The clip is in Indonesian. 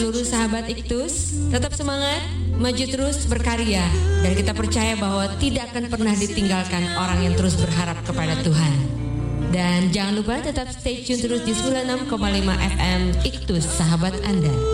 seluruh sahabat Iktus, tetap semangat, maju terus berkarya, dan kita percaya bahwa tidak akan pernah ditinggalkan orang yang terus berharap kepada Tuhan. Dan jangan lupa tetap stay tune terus di 96,5 FM Iktus, sahabat Anda.